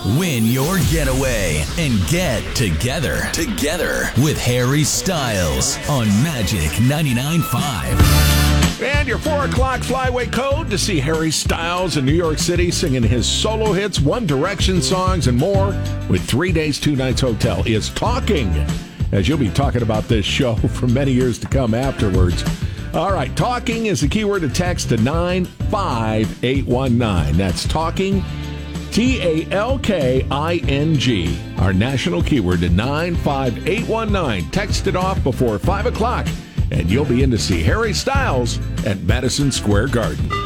Win your getaway and get together with Harry Styles on Magic 99.5. And your 4 o'clock flyway code to see Harry Styles in New York City singing his solo hits, One Direction songs, and more with 3 days, 2 nights hotel is Talking, as you'll be talking about this show for many years to come afterwards. All right, Talking is the keyword to text to 95819. That's Talking, TALKING, our national keyword to 95819. Text it off before 5 o'clock, and you'll be in to see Harry Styles at Madison Square Garden.